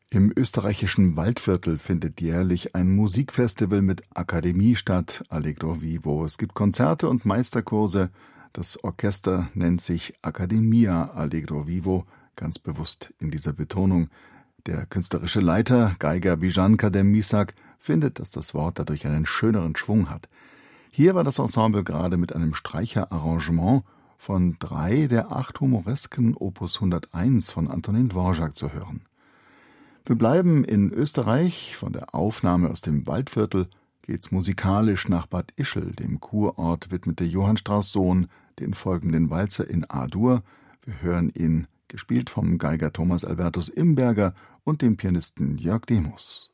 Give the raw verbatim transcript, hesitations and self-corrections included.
Im österreichischen Waldviertel findet jährlich ein Musikfestival mit Akademie statt, Allegro Vivo. Es gibt Konzerte und Meisterkurse. Das Orchester nennt sich Academia Allegro Vivo, ganz bewusst in dieser Betonung. Der künstlerische Leiter, Geiger Bijan Kadem Misak, findet, dass das Wort dadurch einen schöneren Schwung hat. Hier war das Ensemble gerade mit einem Streicherarrangement von drei der acht humoresken Opus hunderteins von Antonin Dvorak zu hören. Wir bleiben in Österreich. Von der Aufnahme aus dem Waldviertel geht's musikalisch nach Bad Ischl, dem Kurort, widmete Johann Strauss Sohn den folgenden Walzer in A-Dur. Wir hören ihn, gespielt vom Geiger Thomas Albertus Imberger und dem Pianisten Jörg Demus.